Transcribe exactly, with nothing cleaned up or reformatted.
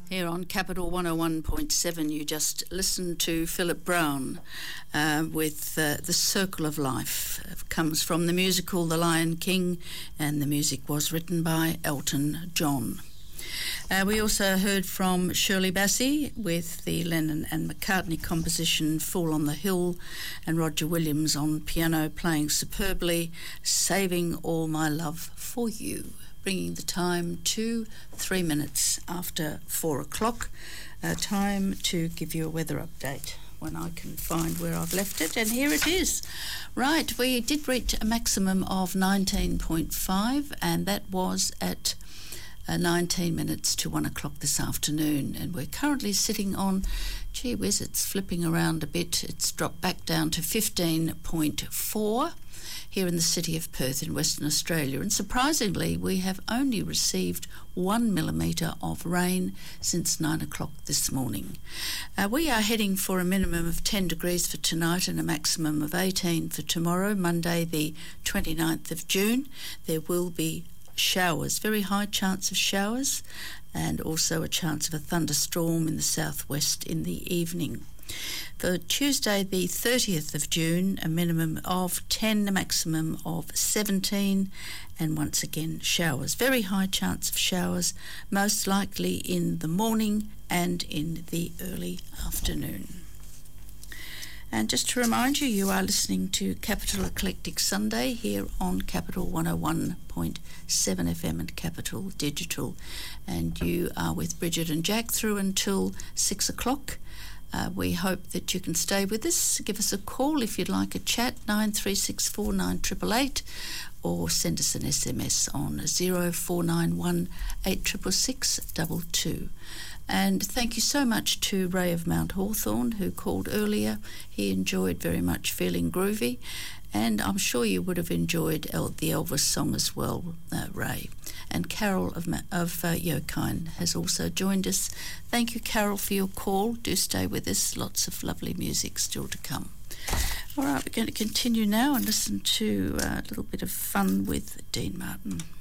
Here on Capital one oh one point seven, you just listened to Philip Brown uh, with uh, The Circle of Life. It comes from the musical The Lion King, and the music was written by Elton John. Uh, we also heard from Shirley Bassey with the Lennon and McCartney composition Fool on the Hill, and Roger Williams on piano playing superbly Saving All My Love for You, bringing the time to three minutes after four o'clock. Uh, time to give you a weather update when I can find where I've left it, and here it is. Right, we did reach a maximum of nineteen point five, and that was at uh, nineteen minutes to one o'clock this afternoon, and we're currently sitting on, gee whiz, it's flipping around a bit, it's dropped back down to fifteen point four. Here in the city of Perth in Western Australia, and surprisingly we have only received one millimetre of rain since nine o'clock this morning. Uh, we are heading for a minimum of ten degrees for tonight and a maximum of eighteen for tomorrow, Monday the twenty-ninth of June. There will be showers, very high chance of showers, and also a chance of a thunderstorm in the southwest in the evening. For Tuesday the thirtieth of June, a minimum of ten, a maximum of seventeen, and once again showers. Very high chance of showers, most likely in the morning and in the early afternoon. And just to remind you, you are listening to Capital Eclectic Sunday here on Capital one oh one point seven F M and Capital Digital. And you are with Bridget and Jack through until six o'clock. Uh, we hope that you can stay with us. Give us a call if you'd like a chat, nine three six four nine eight eight eight, or send us an S M S on zero four nine one eight six six six two two. And thank you so much to Ray of Mount Hawthorn, who called earlier. He enjoyed very much Feeling Groovy, and I'm sure you would have enjoyed El- the Elvis song as well, uh, Ray. And Carol of, Ma- of uh, Yokine has also joined us. Thank you, Carol, for your call. Do stay with us. Lots of lovely music still to come. All right, we're going to continue now and listen to uh, a little bit of fun with Dean Martin.